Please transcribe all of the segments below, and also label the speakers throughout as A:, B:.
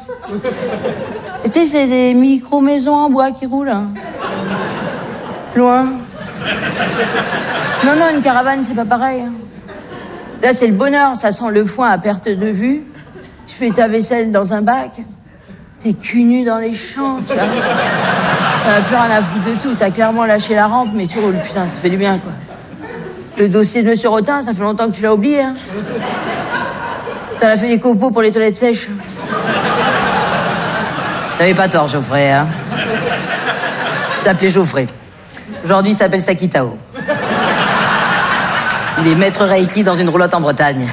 A: Et tu sais, c'est des micro-maisons en bois qui roulent. Hein. Loin. Non, une caravane, c'est pas pareil. Hein. Là, c'est le bonheur, ça sent le foin à perte de vue. Tu fais ta vaisselle dans un bac. T'es cul nu dans les champs, tu vois. T'as plus rien à foutre de tout. T'as clairement lâché la rampe, mais tu roules. Putain, ça fait du bien, quoi. Le dossier de Monsieur Rotin, ça fait longtemps que tu l'as oublié, hein. T'en as fait des copeaux pour les toilettes sèches. T'avais pas tort, Geoffrey, hein. Il s'appelait Geoffrey. Aujourd'hui, il s'appelle Sakitao. Il est maître Reiki dans une roulotte en Bretagne.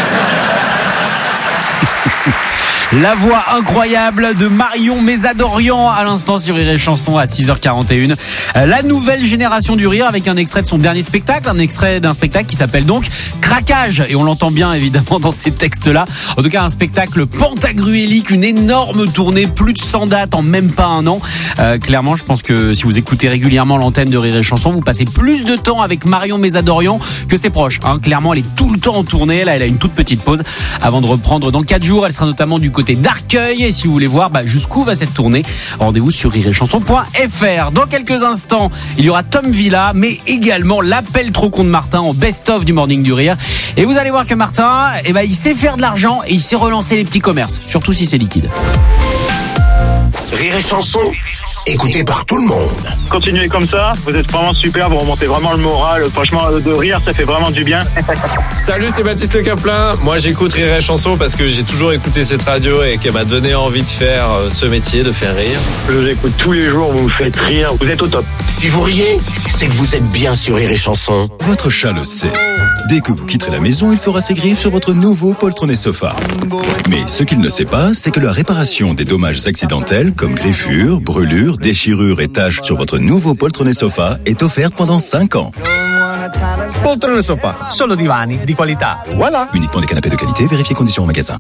B: La voix incroyable de Marion Mézadorian à l'instant sur Rire et Chanson à 6h41. La nouvelle génération du rire avec un extrait de son dernier spectacle, un extrait d'un spectacle qui s'appelle donc Craquage. Et on l'entend bien évidemment dans ces textes-là. En tout cas, un spectacle pantagruélique, une énorme tournée, plus de 100 dates en même pas un an. Clairement, je pense que si vous écoutez régulièrement l'antenne de Rire et Chanson, vous passez plus de temps avec Marion Mézadorian que ses proches. Hein. Clairement, elle est tout le temps en tournée. Là, elle a une toute petite pause avant de reprendre dans 4 jours. Elle sera notamment du côté d'Arcueil. Et si vous voulez voir jusqu'où va cette tournée, rendez-vous sur rireetchanson.fr. Dans quelques instants, il y aura Tom Villa, mais également l'appel trop con de Martin en best-of du Morning du Rire. Et vous allez voir que Martin, il sait faire de l'argent et il sait relancer les petits commerces, surtout si c'est liquide.
C: Rire et Chanson, écouté par tout le monde.
D: Continuez comme ça, vous êtes vraiment super, vous remontez vraiment le moral. Franchement, de rire, ça fait vraiment du bien.
E: Salut, c'est Baptiste Caplin. Moi, j'écoute Rire et Chanson parce que j'ai toujours écouté cette radio et qu'elle m'a donné envie de faire ce métier, de faire rire.
D: Je vous écoute tous les jours, vous me faites rire, vous êtes au top.
C: Si vous riez, c'est que vous êtes bien sur Rire et Chanson.
F: Votre chat le sait. Dès que vous quitterez la maison, il fera ses griffes sur votre nouveau poltronné sofa. Mais ce qu'il ne sait pas, c'est que la réparation des dommages accidentels comme griffures, brûlures, déchirures et taches sur votre nouveau poltronné sofa est offerte pendant 5 ans.
G: Poltrone Sofa, solo divani di qualità. Voilà.
F: Uniquement des canapés de qualité, vérifiez conditions en magasin.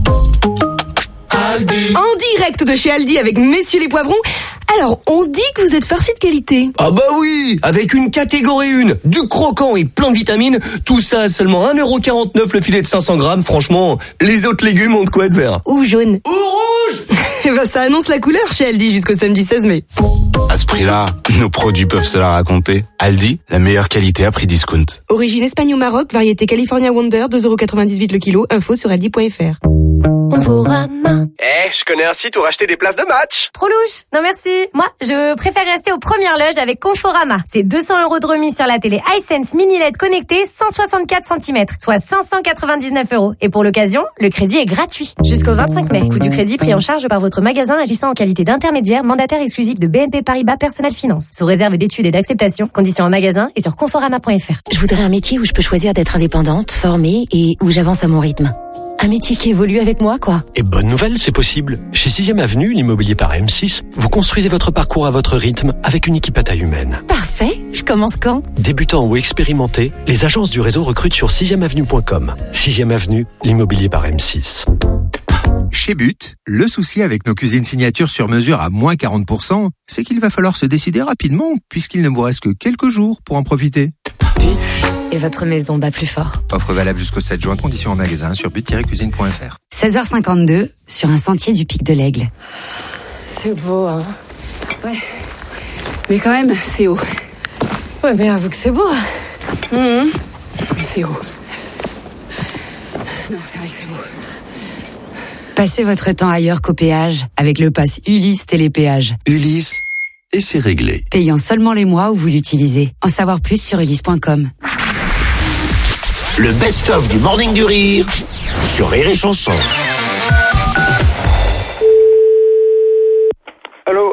H: En direct de chez Aldi avec Messieurs les Poivrons. Alors, on dit que vous êtes farcis de qualité.
I: Ah bah oui, avec une catégorie 1, du croquant et plein de vitamines, tout ça à seulement 1,49€ le filet de 500 grammes. Franchement, les autres légumes ont de quoi être verts.
H: Ou jaune.
I: Ou rouge.
H: Ça annonce la couleur chez Aldi jusqu'au samedi 16 mai.
J: À ce prix-là, nos produits peuvent se la raconter. Aldi, la meilleure qualité à prix discount.
H: Origine Espagne ou Maroc, variété California Wonder, 2,98€ le kilo. Info sur aldi.fr.
K: Conforama.
L: Je connais un site où racheter des places de match.
K: Trop louche. Non merci. Moi, je préfère rester aux premières loges avec Conforama. C'est 200€ de remise sur la télé iSense Mini LED connectée 164 cm, soit 599€. Et pour l'occasion, le crédit est gratuit. Jusqu'au 25 mai. Coût du crédit pris en charge par votre magasin agissant en qualité d'intermédiaire mandataire exclusif de BNP Paribas Personal Finance. Sous réserve d'études et d'acceptation. Conditions en magasin et sur conforama.fr.
M: Je voudrais un métier où je peux choisir d'être indépendante, formée et où j'avance à mon rythme. Un métier qui évolue avec moi, quoi.
N: Et bonne nouvelle, c'est possible. Chez 6ème Avenue, l'immobilier par M6, vous construisez votre parcours à votre rythme avec une équipe à taille humaine.
M: Parfait. Je commence quand ?
N: Débutant ou expérimenté, les agences du réseau recrutent sur 6emeavenue.com. 6ème Avenue, l'immobilier par M6.
O: Chez But, le souci avec nos cuisines signatures sur mesure à moins 40%, c'est qu'il va falloir se décider rapidement puisqu'il ne vous reste que quelques jours pour en profiter.
M: But et votre maison bat plus fort.
O: Offre valable jusqu'au 7 juin, conditions en magasin sur but-cuisine.fr.
P: 16h52 sur un sentier du Pic de l'Aigle.
Q: C'est beau, hein. Ouais. Mais quand même, c'est haut.
H: Ouais, mais avoue que c'est beau.
Q: C'est haut. Non, c'est vrai que c'est beau.
P: Passez votre temps ailleurs qu'au péage avec le pass Ulysse Télépéage.
R: Ulysse, et c'est réglé.
P: Payant seulement les mois où vous l'utilisez. En savoir plus sur ulysse.com.
C: Le best-of du Morning du Rire sur Rire et Chanson.
G: Allô ?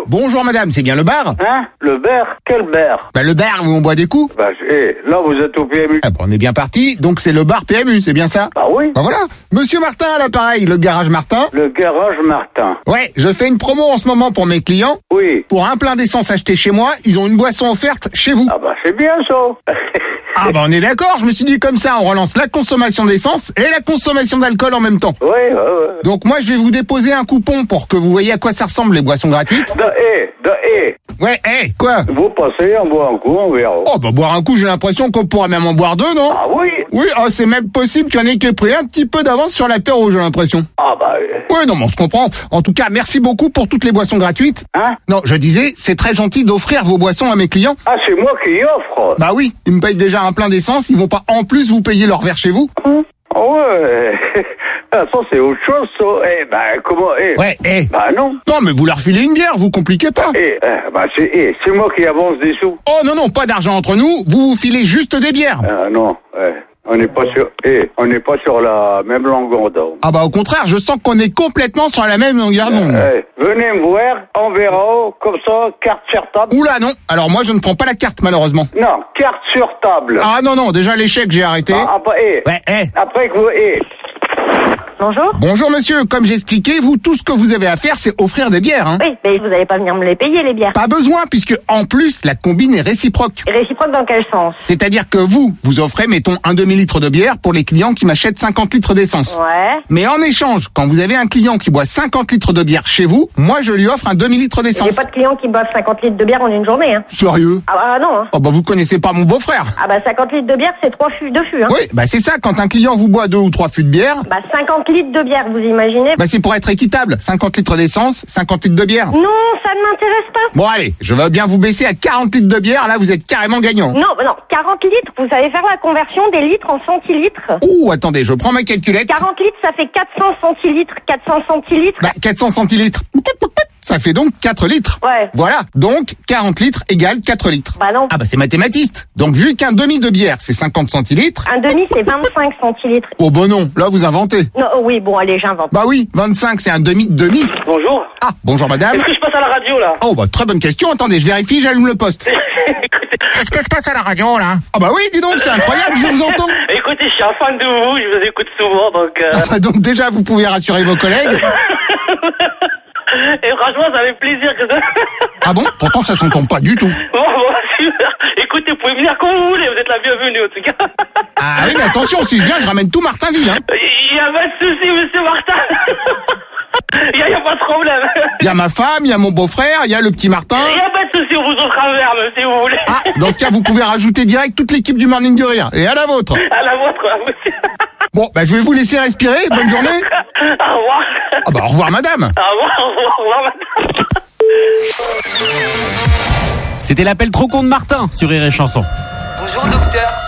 S: Bonjour madame, c'est bien le bar ?
D: Hein ? Le bar ? Quel bar ?
S: Le bar où on boit des coups.
D: Là vous êtes au PMU.
S: On est bien parti, donc c'est le bar PMU, c'est bien ça ?
D: Oui.
S: Voilà, Monsieur Martin à l'appareil, le garage Martin.
D: Le garage Martin.
S: Ouais, je fais une promo en ce moment pour mes clients.
D: Oui.
S: Pour un plein d'essence acheté chez moi, ils ont une boisson offerte chez vous.
D: C'est bien ça.
S: On est d'accord, je me suis dit comme ça, on relance la consommation d'essence et la consommation d'alcool en même temps.
D: Oui.
S: Donc moi, je vais vous déposer un coupon pour que vous voyez à quoi ça ressemble les boissons gratuites.
D: Ouais,
S: quoi ?
D: Vous passez, on boit un coup, on verra.
S: Boire un coup, j'ai l'impression qu'on pourra même en boire deux, non ?
D: Ah oui,
S: Oui, c'est même possible qu'il y en ait qui ait pris un petit peu d'avance sur l'apéro, j'ai l'impression.
T: Ah bah...
S: Oui, non, mais on se comprend. En tout cas, merci beaucoup pour toutes les boissons gratuites.
T: Hein?
S: Non, je disais, c'est très gentil d'offrir vos boissons à mes clients.
T: Ah, c'est moi qui y offre.
S: Bah oui, ils me payent déjà un plein d'essence, ils vont pas en plus vous payer leur verre chez vous.
T: Ouais... Ça, c'est autre chose, ça. Comment...
S: Ouais,
T: Bah non.
S: Non, mais vous leur filez une bière, vous compliquez pas.
T: C'est moi qui avance des sous.
S: Oh non, pas d'argent entre nous, vous filez juste des bières.
T: Non, on n'est pas sur la même longueur d'onde.
S: Ah bah au contraire, je sens qu'on est complètement sur la même longueur d'onde.
T: Venez me voir, on verra, comme ça, carte sur table.
S: Oula non, alors moi je ne prends pas la carte malheureusement.
T: Non, carte sur table.
S: Ah non, déjà l'échec j'ai arrêté.
T: Après que vous...
K: Bonjour.
S: Bonjour monsieur, comme j'ai expliqué, vous, tout ce que vous avez à faire, c'est offrir des bières. Hein.
K: Oui, mais vous n'allez pas venir me les payer, les bières.
S: Pas besoin, puisque en plus, la combine est réciproque.
K: Réciproque dans quel sens?
S: C'est-à-dire que vous offrez, mettons, un demi-litre de bière pour les clients qui m'achètent 50 litres d'essence.
K: Ouais.
S: Mais en échange, quand vous avez un client qui boit 50 litres de bière chez vous, moi je lui offre un demi-litre d'essence.
K: J'ai pas de clients qui boivent 50 litres de bière en une journée. Hein.
S: Sérieux?
K: Ah bah non. Hein.
S: Oh bah vous connaissez pas mon beau-frère.
K: Ah bah 50 litres de bière, c'est 2 fûts. Hein.
S: Oui, bah c'est ça, quand un client vous boit 2 ou 3 fûts de bière...
K: Bah 50 litres de bière, vous imaginez?
S: Bah c'est pour être équitable, 50 litres d'essence, 50 litres de bière.
K: Non, ça ne m'intéresse pas.
S: Bon allez, je vais bien vous baisser à 40 litres de bière, là vous êtes carrément gagnant.
K: Non, 40 litres, vous savez faire la conversion des litres en centilitres?
S: Ouh, attendez, je prends ma calculette.
K: 40 litres, ça fait 400 centilitres. 400 centilitres.
S: Bah 400 centilitres. Ça fait donc 4 litres.
K: Ouais.
S: Voilà, donc 40 litres égale 4 litres.
K: Bah non.
S: Ah bah c'est mathématiste. Donc vu qu'un demi de bière c'est 50 centilitres.
K: Un demi c'est 25 centilitres.
S: Oh bah non, là vous inventez.
K: Non, oui, bon allez, j'invente.
S: Bah oui, 25 c'est un demi de demi.
T: Bonjour.
S: Ah, bonjour madame.
T: Est-ce que je passe à la radio là?
S: Oh bah très bonne question, attendez, je vérifie, j'allume le poste. Est-ce que je passe à la radio là? Ah bah oui, dis donc, c'est incroyable, je vous entends.
T: Écoutez, je suis un fan de vous, je vous écoute souvent donc...
S: Ah bah donc déjà vous pouvez rassurer vos collègues.
T: Et franchement, ça fait plaisir que ça...
S: Ah bon? Pourtant, ça s'entend pas du tout.
T: Bon, super. Écoutez, vous pouvez venir quand vous voulez, vous êtes la bienvenue, en tout cas.
S: Ah oui, mais attention, si je viens, je ramène tout Martinville, hein.
T: Il y a pas de souci, monsieur Martin. Il y a pas de problème.
S: Il y a ma femme, il y a mon beau-frère, il y a le petit Martin.
T: Il y a pas de souci, on vous offre un verre, même, si vous voulez.
S: Ah, dans ce cas, vous pouvez rajouter direct toute l'équipe du Morning du Rire. Et à la vôtre.
T: À la vôtre, monsieur.
S: Bon, bah je vais vous laisser respirer. Bonne journée.
T: Au revoir.
S: Ah bah au revoir madame.
T: Au revoir madame.
B: C'était l'appel trop con de Martin sur Rire et Chanson.
U: Bonjour docteur.